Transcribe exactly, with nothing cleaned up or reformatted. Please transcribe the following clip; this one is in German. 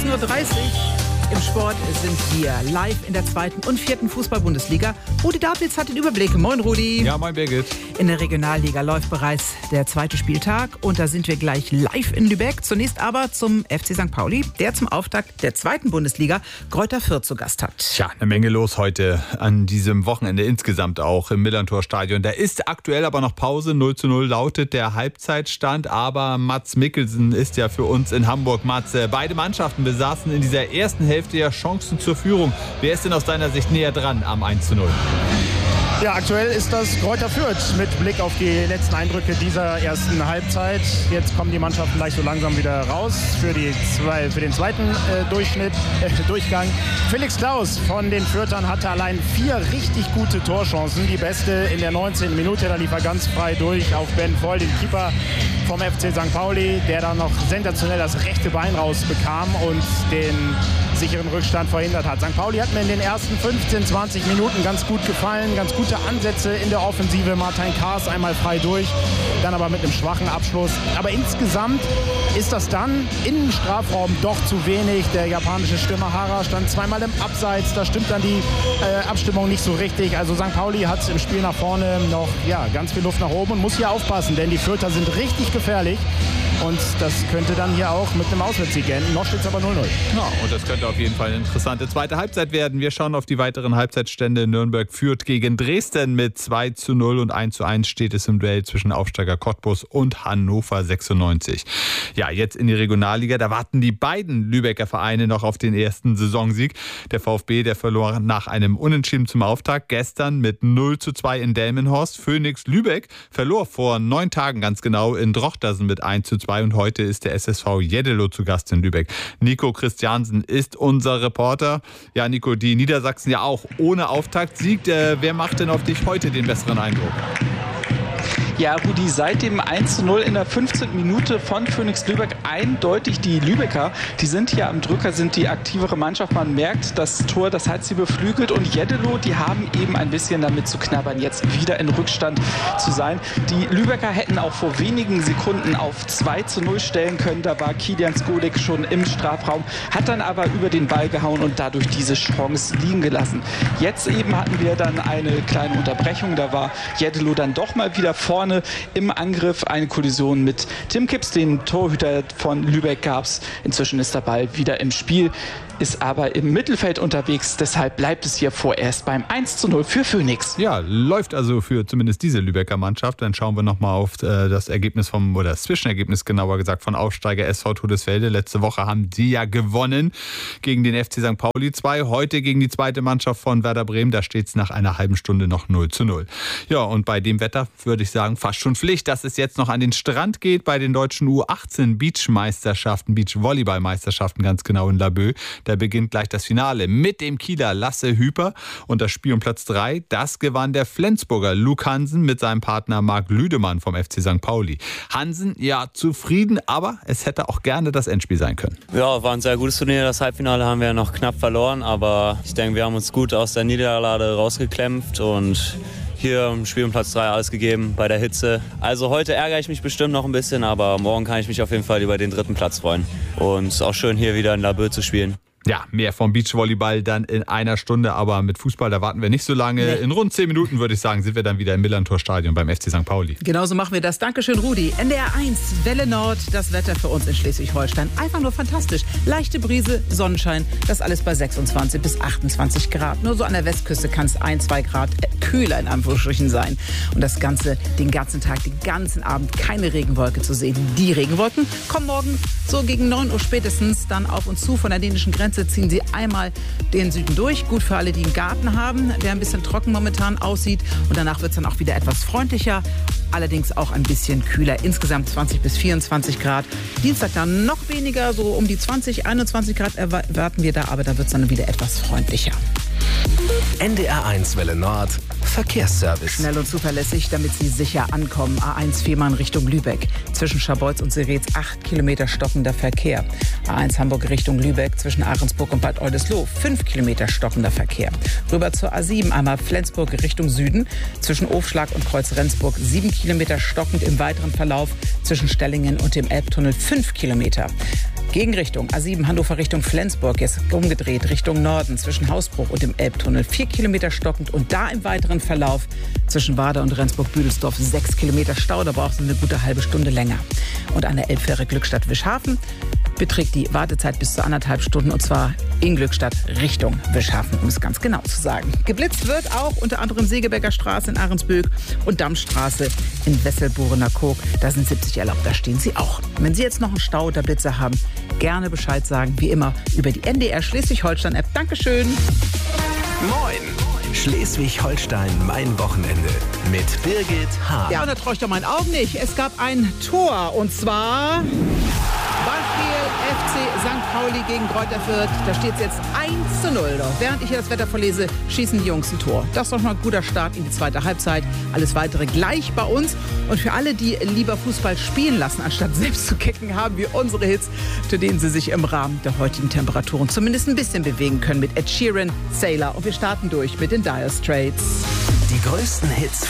achtzehn Uhr dreißig. Im Sport sind wir live in der zweiten und vierten Fußball-Bundesliga. Rudi Dablitz hat den Überblick. Moin, Rudi. Ja, moin, Birgit. In der Regionalliga läuft bereits der zweite Spieltag und da sind wir gleich live in Lübeck. Zunächst aber zum F C Sankt Pauli, der zum Auftakt der zweiten Bundesliga Greuther Fürth zu Gast hat. Tja, eine Menge los heute an diesem Wochenende insgesamt auch im Millerntor-Stadion. Da ist aktuell aber noch Pause. null zu null lautet der Halbzeitstand. Aber Mats Mikkelsen ist ja für uns in Hamburg. Mats, beide Mannschaften besaßen in dieser ersten Hälfte ja Chancen zur Führung. Wer ist denn aus deiner Sicht näher dran am eins zu null? Ja, aktuell ist das Greuther Fürth mit Blick auf die letzten Eindrücke dieser ersten Halbzeit. Jetzt kommen die Mannschaften gleich so langsam wieder raus für, die zwei, für den zweiten äh, Durchschnitt, äh, Durchgang. Felix Klaus von den Fürthern hatte allein vier richtig gute Torchancen. Die beste in der neunzehnten Minute, da lief er ganz frei durch auf Ben Voll, den Keeper vom F C Sankt Pauli, der dann noch sensationell das rechte Bein rausbekam und den sicheren Rückstand verhindert hat. Sankt Pauli hat mir in den ersten fünfzehn, zwanzig Minuten ganz gut gefallen, ganz gute Ansätze in der Offensive. Martin Kaas einmal frei durch, dann aber mit einem schwachen Abschluss. Aber insgesamt ist das dann im Strafraum doch zu wenig. Der japanische Stürmer Hara stand zweimal im Abseits, da stimmt dann die äh, Abstimmung nicht so richtig. Also Sankt Pauli hat im Spiel nach vorne noch ja, ganz viel Luft nach oben und muss hier aufpassen, denn die Fürther sind richtig gefährlich. Und das könnte dann hier auch mit einem Auswärtssieg enden. Noch steht es aber null null. Ja, und das könnte auf jeden Fall eine interessante zweite Halbzeit werden. Wir schauen auf die weiteren Halbzeitstände. Nürnberg führt gegen Dresden mit zwei zu null und eins zu eins steht es im Duell zwischen Aufsteiger Cottbus und Hannover sechsundneunzig. Ja, jetzt in die Regionalliga. Da warten die beiden Lübecker Vereine noch auf den ersten Saisonsieg. Der VfB, der verlor nach einem Unentschieden zum Auftakt gestern mit null zu zwei in Delmenhorst. Phoenix Lübeck verlor vor neun Tagen ganz genau in Drochtersen mit eins zu zwei. Und heute ist der S S V Jeddelo zu Gast in Lübeck. Nico Christiansen ist unser Reporter. Ja, Nico, die Niedersachsen ja auch ohne Auftaktsieg. Äh, wer macht denn auf dich heute den besseren Eindruck? Ja, Rudi, seit dem eins zu null in der fünfzehnten Minute von Phoenix Lübeck eindeutig die Lübecker. Die sind hier am Drücker, sind die aktivere Mannschaft. Man merkt, das Tor, das hat sie beflügelt. Und Jeddelo, die haben eben ein bisschen damit zu knabbern, jetzt wieder in Rückstand zu sein. Die Lübecker hätten auch vor wenigen Sekunden auf zwei zu null stellen können. Da war Kilian Skodik schon im Strafraum, hat dann aber über den Ball gehauen und dadurch diese Chance liegen gelassen. Jetzt eben hatten wir dann eine kleine Unterbrechung. Da war Jeddelo dann doch mal wieder vorne im Angriff. Eine Kollision mit Tim Kipps, den Torhüter von Lübeck, gab es. Inzwischen ist der Ball wieder im Spiel, ist aber im Mittelfeld unterwegs. Deshalb bleibt es hier vorerst beim eins zu null für Phoenix. Ja, läuft also für zumindest diese Lübecker Mannschaft. Dann schauen wir nochmal auf äh, das Ergebnis vom, oder das Zwischenergebnis genauer gesagt, von Aufsteiger S V Todesfelde. Letzte Woche haben die ja gewonnen gegen den F C Sankt Pauli zwei. Heute gegen die zweite Mannschaft von Werder Bremen. Da steht es nach einer halben Stunde noch null zu null. Ja, und bei dem Wetter würde ich sagen, fast schon Pflicht, dass es jetzt noch an den Strand geht bei den deutschen U achtzehn Beachmeisterschaften, Beachvolleyballmeisterschaften ganz genau in Laboe. Da beginnt gleich das Finale mit dem Kieler Lasse Hüper. Und das Spiel um Platz drei, das gewann der Flensburger Luke Hansen mit seinem Partner Marc Lüdemann vom F C Sankt Pauli. Hansen, ja, zufrieden, aber es hätte auch gerne das Endspiel sein können. Ja, war ein sehr gutes Turnier. Das Halbfinale haben wir noch knapp verloren, aber ich denke, wir haben uns gut aus der Niederlage rausgekämpft und hier im Spiel um Platz drei alles gegeben bei der Hitze. Also heute ärgere ich mich bestimmt noch ein bisschen, aber morgen kann ich mich auf jeden Fall über den dritten Platz freuen. Und es ist auch schön, hier wieder in Laboe zu spielen. Ja, mehr vom Beachvolleyball dann in einer Stunde, aber mit Fußball, da warten wir nicht so lange. Nee. In rund zehn Minuten, würde ich sagen, sind wir dann wieder im Millerntor-Stadion beim F C Sankt Pauli. Genauso machen wir das. Dankeschön, Rudi. N D R eins, Welle Nord, das Wetter für uns in Schleswig-Holstein. Einfach nur fantastisch. Leichte Brise, Sonnenschein, das alles bei sechsundzwanzig bis achtundzwanzig Grad. Nur so an der Westküste kann es ein, zwei Grad kühler in Anführungsstrichen sein. Und das Ganze den ganzen Tag, den ganzen Abend keine Regenwolke zu sehen. Die Regenwolken kommen morgen so gegen neun Uhr spätestens dann auf uns zu von der dänischen Grenze. Ziehen sie einmal den Süden durch. Gut für alle, die einen Garten haben, der ein bisschen trocken momentan aussieht. Und danach wird es dann auch wieder etwas freundlicher. Allerdings auch ein bisschen kühler. Insgesamt zwanzig bis vierundzwanzig Grad. Dienstag dann noch weniger, so um die zwanzig, einundzwanzig Grad erwarten wir da. Aber da wird es dann wieder etwas freundlicher. N D R eins Welle Nord, Verkehrsservice. Schnell und zuverlässig, damit Sie sicher ankommen. A eins Fehmarn Richtung Lübeck. Zwischen Scharbeutz und Seretz acht Kilometer stockender Verkehr. A eins Hamburg Richtung Lübeck zwischen Ahrensburg und Bad Oldesloe fünf Kilometer stockender Verkehr. Rüber zur A sieben einmal Flensburg Richtung Süden. Zwischen Ofschlag und Kreuz Rendsburg sieben Kilometer stockend im weiteren Verlauf. Zwischen Stellingen und dem Elbtunnel fünf Kilometer. Gegenrichtung A sieben Hannover Richtung Flensburg, jetzt umgedreht Richtung Norden zwischen Hausbruch und dem Elbtunnel. Vier Kilometer stockend und da im weiteren Verlauf zwischen Wader und Rendsburg-Büdelsdorf sechs Kilometer Stau. Da braucht es eine gute halbe Stunde länger. Und an der Elbfähre Glückstadt-Wischhafen beträgt die Wartezeit bis zu anderthalb Stunden und zwar in Glückstadt Richtung Wischhafen, um es ganz genau zu sagen. Geblitzt wird auch unter anderem Segeberger Straße in Ahrensböck und Dammstraße in Wesselborener Koog. Da sind siebzig erlaubt, da stehen Sie auch. Wenn Sie jetzt noch einen Stau oder Blitzer haben, gerne Bescheid sagen, wie immer über die N D R Schleswig-Holstein-App. Dankeschön. Moin! Schleswig-Holstein, mein Wochenende mit Birgit Hahn. Ja, und da traue ich doch meinen Augen nicht. Es gab ein Tor und zwar Beispiel F C Sankt Pauli gegen Greuther Fürth. Da steht es jetzt eins zu null. Doch während ich hier das Wetter vorlese, schießen die Jungs ein Tor. Das ist doch mal ein guter Start in die zweite Halbzeit. Alles Weitere gleich bei uns. Und für alle, die lieber Fußball spielen lassen, anstatt selbst zu kicken, haben wir unsere Hits, zu denen sie sich im Rahmen der heutigen Temperaturen zumindest ein bisschen bewegen können mit Ed Sheeran, Sailor. Und wir starten durch mit den Dire Straits. Die größten Hits